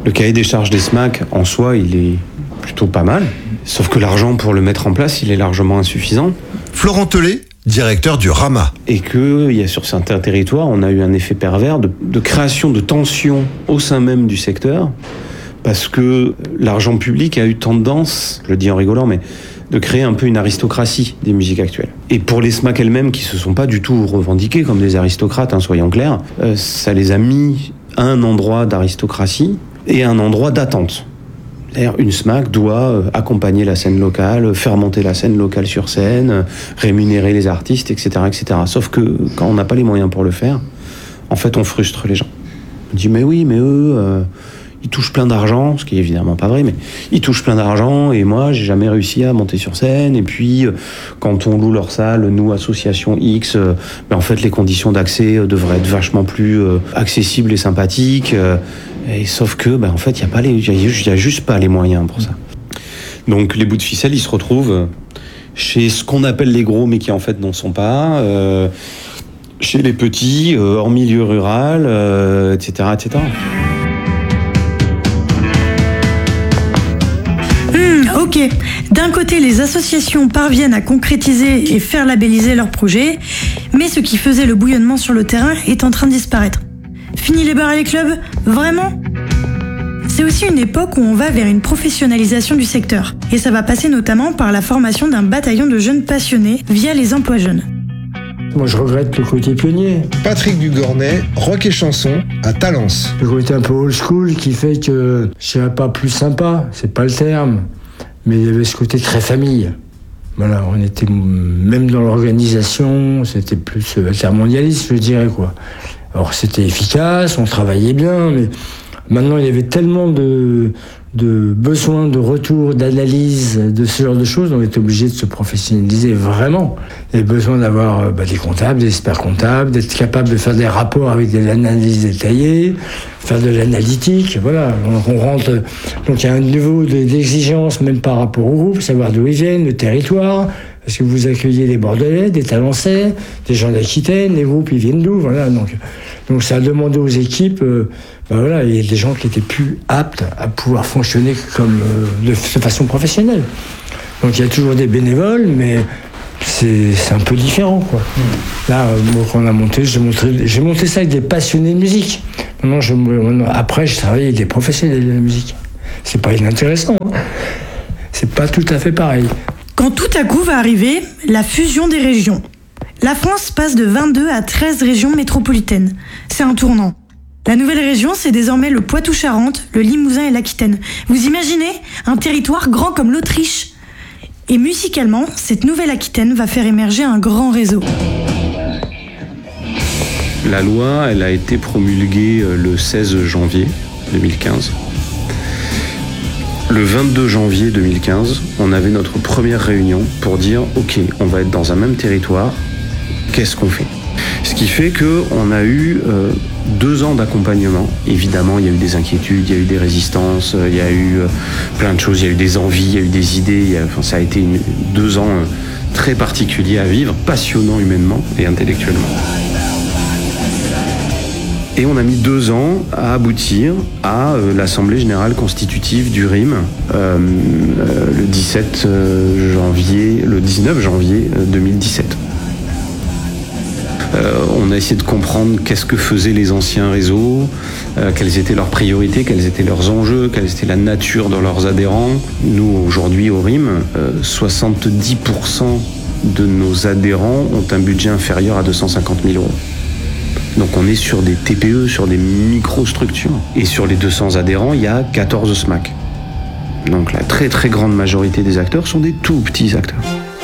Le cahier des charges des SMAC, en soi, il est plutôt pas mal. Sauf que l'argent pour le mettre en place, il est largement insuffisant. Florent Tellet, directeur du RAMA. Et que sur certains territoires, on a eu un effet pervers de création de tensions au sein même du secteur, parce que l'argent public a eu tendance, je le dis en rigolant, mais de créer un peu une aristocratie des musiques actuelles. Et pour les SMAC elles-mêmes, qui se sont pas du tout revendiquées comme des aristocrates, soyons clairs, ça les a mis à un endroit d'aristocratie et à un endroit d'attente. C'est-à-dire, une SMAC doit accompagner la scène locale, faire monter la scène locale sur scène, rémunérer les artistes, etc., etc. Sauf que quand on n'a pas les moyens pour le faire, en fait, on frustre les gens. On dit, mais oui, mais eux, ils touchent plein d'argent, ce qui est évidemment pas vrai, mais ils touchent plein d'argent, et moi, j'ai jamais réussi à monter sur scène. Et puis, quand on loue leur salle, nous, association X, en fait, les conditions d'accès devraient être vachement plus accessibles et sympathiques. Et sauf que, en fait, il y a juste pas les moyens pour ça. Donc, les bouts de ficelle, ils se retrouvent chez ce qu'on appelle les gros, mais qui en fait n'en sont pas, chez les petits, en milieu rural, etc., etc. Ok, d'un côté, les associations parviennent à concrétiser et faire labelliser leurs projets, mais ce qui faisait le bouillonnement sur le terrain est en train de disparaître. Fini les bars et les clubs ? Vraiment ? C'est aussi une époque où on va vers une professionnalisation du secteur, et ça va passer notamment par la formation d'un bataillon de jeunes passionnés via les emplois jeunes. Moi, je regrette le côté pionnier. Patrick Dugornet, rock et chanson à Talence. Le côté un peu old school qui fait que, je dirais pas plus sympa, c'est pas le terme, mais il y avait ce côté très famille. Voilà, on était, même dans l'organisation, c'était plus altermondialiste, je dirais, quoi. Alors, c'était efficace, on travaillait bien, mais maintenant, il y avait tellement de besoin de retour, d'analyse, de ce genre de choses, on était obligé de se professionnaliser vraiment. Il y avait besoin d'avoir des comptables, des experts comptables, d'être capable de faire des rapports avec de l'analyse détaillée, faire de l'analytique, voilà. On rentre, donc il y a un niveau d'exigence même par rapport au groupe, savoir d'où ils viennent, le territoire, parce que vous accueillez des Bordelais, des Talençais, des gens d'Aquitaine, les groupes ils viennent d'où, voilà. Donc ça a demandé aux équipes, voilà, il y a des gens qui étaient plus aptes à pouvoir fonctionner comme de façon professionnelle. Donc il y a toujours des bénévoles, mais c'est un peu différent, quoi. Là, moi, quand on a monté, j'ai monté ça avec des passionnés de musique. Après, je travaille avec des professionnels de la musique. C'est pas inintéressant, hein. C'est pas tout à fait pareil. Quand tout à coup va arriver la fusion des régions. La France passe de 22 à 13 régions métropolitaines. C'est un tournant. La nouvelle région, c'est désormais le Poitou-Charentes, le Limousin et l'Aquitaine. Vous imaginez un territoire grand comme l'Autriche ? Et musicalement, cette nouvelle Aquitaine va faire émerger un grand réseau. La loi, elle a été promulguée le 16 janvier 2015. Le 22 janvier 2015, on avait notre première réunion pour dire « Ok, on va être dans un même territoire, qu'est-ce qu'on fait ?» Ce qui fait qu'on a eu 2 ans d'accompagnement. Évidemment, il y a eu des inquiétudes, il y a eu des résistances, il y a eu plein de choses, il y a eu des envies, il y a eu des idées. Ça a été 2 ans très particuliers à vivre, passionnants humainement et intellectuellement. Et on a mis 2 ans à aboutir à l'Assemblée Générale Constitutive du RIM le 19 janvier 2017. On a essayé de comprendre qu'est-ce que faisaient les anciens réseaux, quelles étaient leurs priorités, quels étaient leurs enjeux, quelle était la nature de leurs adhérents. Nous, aujourd'hui, au RIM, 70% de nos adhérents ont un budget inférieur à 250 000 euros. Donc on est sur des TPE, sur des microstructures. Et sur les 200 adhérents, il y a 14 SMAC. Donc la très très grande majorité des acteurs sont des tout petits acteurs.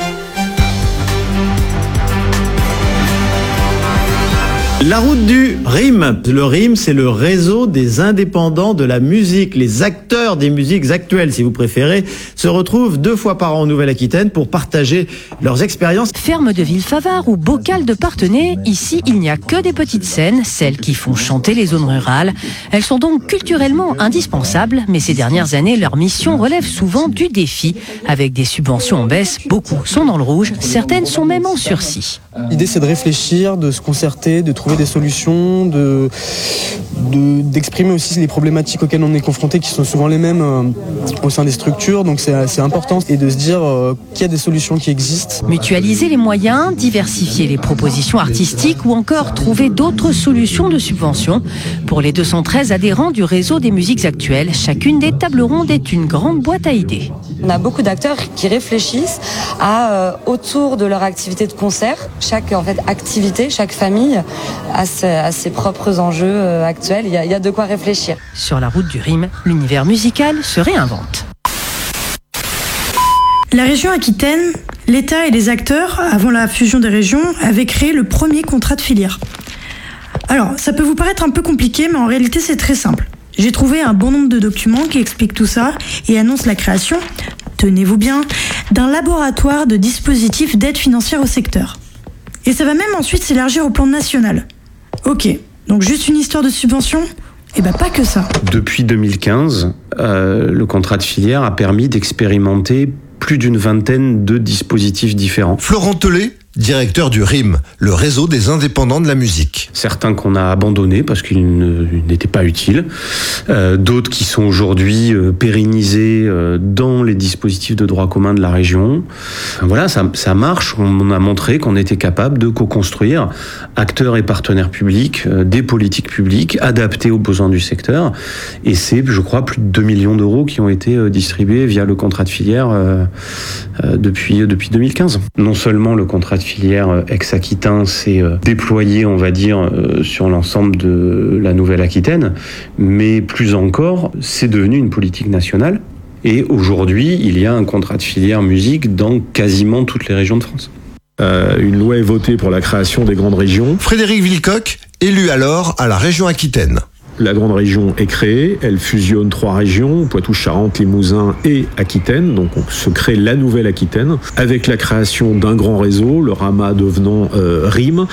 La route du RIM. Le RIM, c'est le réseau des indépendants de la musique. Les acteurs des musiques actuelles, si vous préférez, se retrouvent 2 fois par an en Nouvelle-Aquitaine pour partager leurs expériences. Ferme de Villefavard ou bocal de Partenay, ici, il n'y a que des petites scènes, celles qui font chanter les zones rurales. Elles sont donc culturellement indispensables, mais ces dernières années, leur mission relève souvent du défi. Avec des subventions en baisse, beaucoup sont dans le rouge, certaines sont même en sursis. L'idée, c'est de réfléchir, de se concerter, de trouver trouver des solutions, d'exprimer aussi les problématiques auxquelles on est confronté, qui sont souvent les mêmes au sein des structures. Donc c'est important, et de se dire qu'il y a des solutions qui existent. Mutualiser les moyens, diversifier les propositions artistiques ou encore trouver d'autres solutions de subvention. Pour les 213 adhérents du réseau des musiques actuelles, chacune des tables rondes est une grande boîte à idées. On a beaucoup d'acteurs qui réfléchissent autour de leur activité de concert. Chaque activité, chaque famille a ses propres enjeux actuels. Il y a de quoi réfléchir. Sur la route du RIM, l'univers musical se réinvente. La région Aquitaine, l'État et les acteurs, avant la fusion des régions, avaient créé le premier contrat de filière. Alors, ça peut vous paraître un peu compliqué, mais en réalité c'est très simple. J'ai trouvé un bon nombre de documents qui expliquent tout ça et annoncent la création, tenez-vous bien, d'un laboratoire de dispositifs d'aide financière au secteur. Et ça va même ensuite s'élargir au plan national. Ok, donc juste une histoire de subvention ? Eh ben pas que ça. Depuis 2015, le contrat de filière a permis d'expérimenter plus d'une vingtaine de dispositifs différents. Florent Tellet, directeur du RIM, le réseau des indépendants de la musique. Certains qu'on a abandonnés parce qu'ils n'étaient pas utiles, d'autres qui sont aujourd'hui pérennisés dans les dispositifs de droit commun de la région. Voilà, ça marche. On a montré qu'on était capable de co-construire acteurs et partenaires publics, des politiques publiques adaptées aux besoins du secteur. Et c'est, je crois, plus de 2 millions d'euros qui ont été distribués via le contrat de filière depuis 2015. Non seulement le contrat de filière ex-Aquitain s'est déployé, on va dire, sur l'ensemble de la Nouvelle-Aquitaine, mais plus encore, c'est devenu une politique nationale. Et aujourd'hui, il y a un contrat de filière musique dans quasiment toutes les régions de France. Une loi est votée pour la création des grandes régions. Frédéric Villecoq, élu alors à la région Aquitaine. La grande région est créée, elle fusionne 3 régions, Poitou-Charentes, Limousin et Aquitaine, donc on se crée la Nouvelle-Aquitaine, avec la création d'un grand réseau, le RAMA devenant RIM.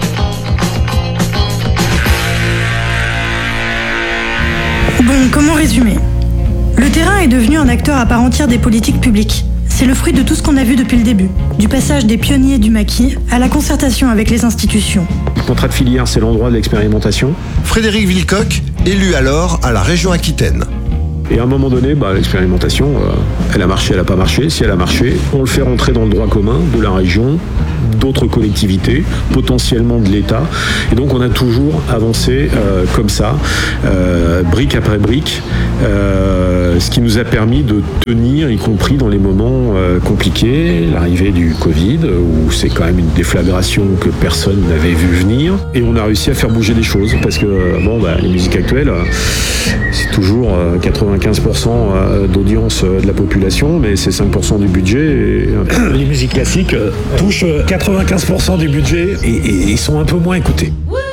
Bon, comment résumer ? Le terrain est devenu un acteur à part entière des politiques publiques. C'est le fruit de tout ce qu'on a vu depuis le début, du passage des pionniers du maquis à la concertation avec les institutions. Le contrat de filière, c'est l'endroit de l'expérimentation. Frédéric Villecoq, élu alors à la région Aquitaine. Et à un moment donné, l'expérimentation, elle a marché, elle n'a pas marché. Si elle a marché, on le fait rentrer dans le droit commun de la région, d'autres collectivités, potentiellement de l'État. Et donc on a toujours avancé comme ça, brique après brique, ce qui nous a permis de tenir, y compris dans les moments compliqués, l'arrivée du Covid, où c'est quand même une déflagration que personne n'avait vu venir. Et on a réussi à faire bouger des choses, parce que les musiques actuelles, c'est toujours 95% d'audience de la population, mais c'est 5% du budget. Et les musiques classiques touchent 95% du budget et ils sont un peu moins écoutés.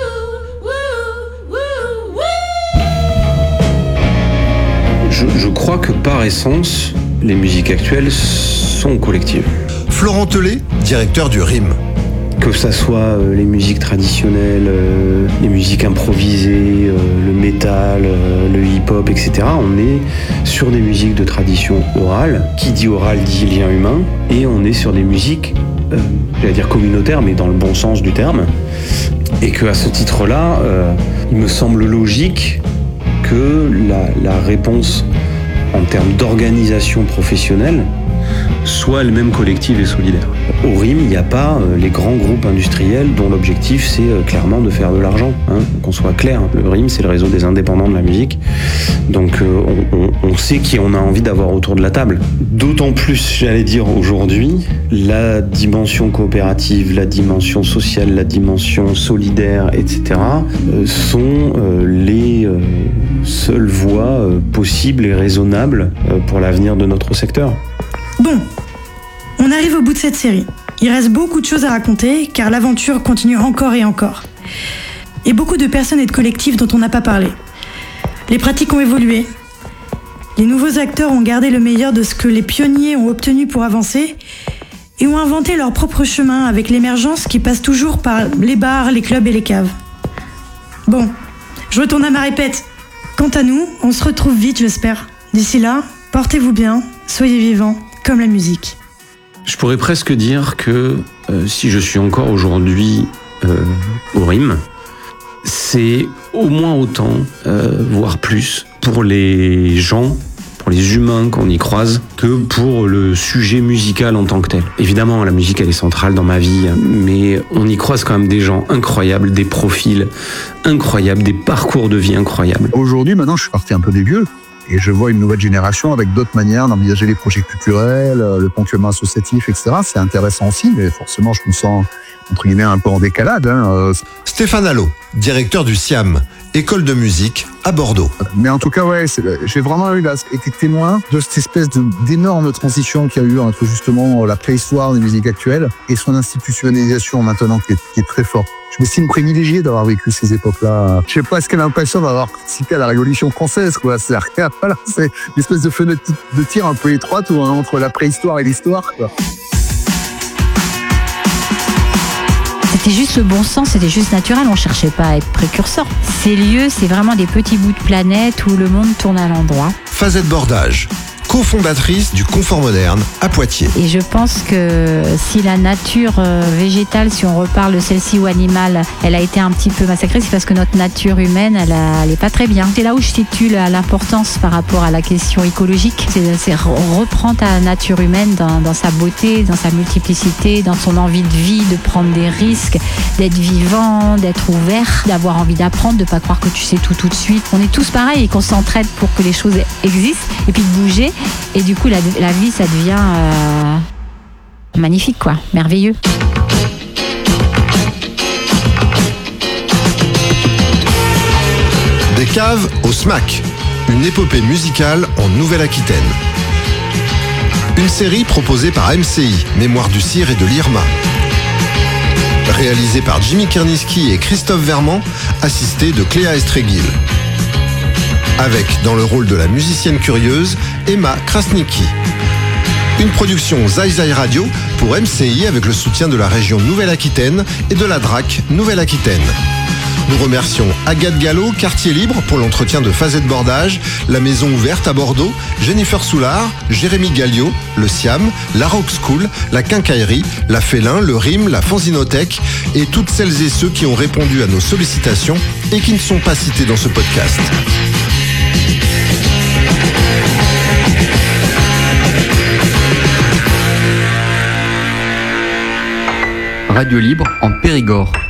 Je crois que par essence, les musiques actuelles sont collectives. Florent Tellet, directeur du RIM. Que ça soit les musiques traditionnelles, les musiques improvisées, le métal, le hip-hop, etc. On est sur des musiques de tradition orale. Qui dit orale dit lien humain. Et on est sur des musiques, j'allais dire communautaires, mais dans le bon sens du terme. Et qu'à ce titre-là, il me semble logique que la réponse en termes d'organisation professionnelle soit elle-même collective et solidaire. Au RIM, il n'y a pas les grands groupes industriels dont l'objectif c'est clairement de faire de l'argent. Qu'on soit clair, le RIM c'est le réseau des indépendants de la musique. Donc on sait qui on a envie d'avoir autour de la table. D'autant plus, j'allais dire aujourd'hui, la dimension coopérative, la dimension sociale, la dimension solidaire, etc. Sont les seules voies possibles et raisonnables pour l'avenir de notre secteur. Bon, on arrive au bout de cette série. Il reste beaucoup de choses à raconter, car l'aventure continue encore et encore. Et beaucoup de personnes et de collectifs dont on n'a pas parlé. Les pratiques ont évolué. Les nouveaux acteurs ont gardé le meilleur de ce que les pionniers ont obtenu pour avancer et ont inventé leur propre chemin avec l'émergence qui passe toujours par les bars, les clubs et les caves. Bon, je retourne à ma répète. Quant à nous, on se retrouve vite, j'espère. D'ici là, portez-vous bien, soyez vivants, comme la musique. Je pourrais presque dire que si je suis encore aujourd'hui au RIM, c'est au moins autant, voire plus, pour les gens, pour les humains qu'on y croise, que pour le sujet musical en tant que tel. Évidemment, la musique, elle est centrale dans ma vie, mais on y croise quand même des gens incroyables, des profils incroyables, des parcours de vie incroyables. Aujourd'hui, maintenant, je suis parti un peu des vieux. Et je vois une nouvelle génération avec d'autres manières d'envisager les projets culturels, le ponctuellement associatif, etc. C'est intéressant aussi, mais forcément, je me sens, entre guillemets, un peu en décalade. Stéphane Allot, directeur du SIAM, école de musique à Bordeaux. Mais en tout cas, ouais, j'ai vraiment été témoin de cette espèce d'énorme transition qu'il y a eu entre justement la préhistoire des musiques actuelles et son institutionnalisation maintenant qui est très forte. Je me sens privilégié d'avoir vécu ces époques-là. Je sais pas, est-ce qu'elle a l'impression d'avoir participé à la Révolution française, quoi. C'est une espèce de fenêtre de tir un peu étroite entre la préhistoire et l'histoire, quoi. C'était juste le bon sens, c'était juste naturel, on cherchait pas à être précurseur. Ces lieux, c'est vraiment des petits bouts de planète où le monde tourne à l'endroit. Fazette Bordage, cofondatrice du Confort Moderne à Poitiers. Et je pense que si la nature végétale, si on reparle de celle-ci ou animale, elle a été un petit peu massacrée, c'est parce que notre nature humaine, elle est pas très bien. C'est là où je situe l'importance par rapport à la question écologique. C'est reprendre ta nature humaine dans sa beauté, dans sa multiplicité, dans son envie de vie, de prendre des risques, d'être vivant, d'être ouvert, d'avoir envie d'apprendre, de pas croire que tu sais tout de suite. On est tous pareils et qu'on s'entraide pour que les choses existent et puis de bouger. Et du coup, la vie, ça devient magnifique, quoi, merveilleux. Des caves au SMAC, une épopée musicale en Nouvelle-Aquitaine. Une série proposée par MCI, Mémoire du Cire et de l'Irma. Réalisée par Jimmy Kierniski et Christophe Vermand, assisté de Cléa Estréguil. Avec, dans le rôle de la musicienne curieuse, Emma Krasnicki. Une production Zai Zai Radio pour MCI avec le soutien de la région Nouvelle-Aquitaine et de la DRAC Nouvelle-Aquitaine. Nous remercions Agathe Gallo, Quartier Libre pour l'entretien de Fazette Bordage, la Maison Ouverte à Bordeaux, Jennifer Soulard, Jérémy Galliot, le SIAM, la Rock School, la Quincaillerie, la Félin, le RIM, la Fanzinothèque et toutes celles et ceux qui ont répondu à nos sollicitations et qui ne sont pas cités dans ce podcast. Radio Libre en Périgord.